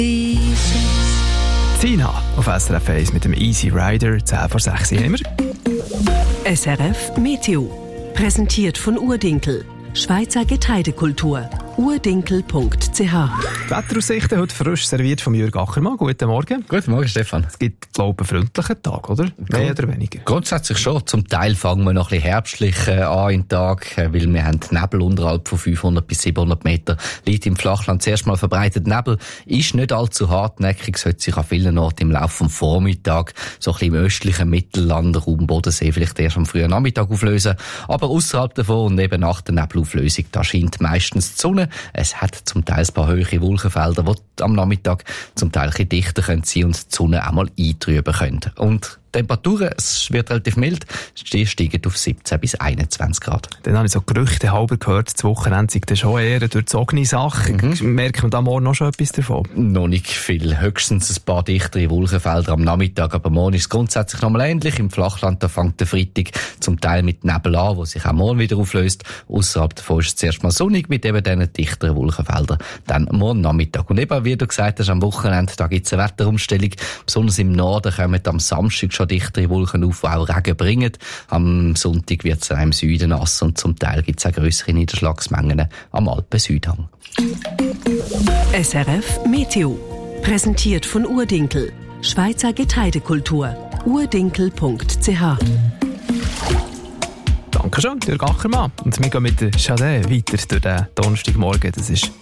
Tina auf SRF 1 mit dem Easy Rider, 10 vor 6 haben wir. SRF Meteo. Präsentiert von Urdinkel. Schweizer Getreidekultur. urdinkel.ch. Die Wetteraussichten heute frisch serviert von Jürg Achermann. Guten Morgen. Guten Morgen, Stefan. Es gibt, glaube ich, einen freundlichen Tag, oder? Mehr oder weniger? Grundsätzlich schon. Zum Teil fangen wir noch ein bisschen herbstlich an in den Tag, weil wir haben Nebel unterhalb von 500 bis 700 Meter. Liegt im Flachland zuerst mal verbreitet. Nebel ist nicht allzu hartnäckig, sollte sich an vielen Orten im Laufe des Vormittags, so ein bisschen im östlichen Mittelland, Raum Bodensee, vielleicht erst am frühen Nachmittag auflösen. Aber außerhalb davon und eben nach der Nebelauflösung, da scheint meistens die Sonne. Es hat zum Teil ein paar hohe Wolkenfelder, die am Nachmittag zum Teil ein bisschen dichter sein können und die Sonne auch mal eintrüben können. Und die Temperaturen, es wird relativ mild, steigen auf 17 bis 21 Grad. Dann habe ich so Gerüchte halber gehört, das Wochenende sei schon eher eine durchzogene Sache. Merkt man da morgen noch schon etwas davon? Noch nicht viel. Höchstens ein paar dichtere Wolkenfelder am Nachmittag, aber morgen ist es grundsätzlich nochmal ähnlich. Im Flachland, da fängt der Freitag zum Teil mit Nebel an, wo sich auch morgen wieder auflöst. Ausserhalb davon ist es zuerst mal sonnig mit eben diesen dichteren Wolkenfeldern. Dann morgen Nachmittag. Und eben, wie du gesagt hast, am Wochenende, da gibt es eine Wetterumstellung. Besonders im Norden kommen am Samstag schon dichtere Wolken auf, die auch Regen bringen. Am Sonntag wird es im Süden nass und zum Teil gibt es auch grössere Niederschlagsmengen am Alpen-Südhang. SRF Meteo. Präsentiert von Urdinkel. Schweizer Getreidekultur. urdinkel.ch. Dankeschön, Jürg Achermann. Und wir gehen mit der Chade weiter durch den Donnerstagmorgen. Das ist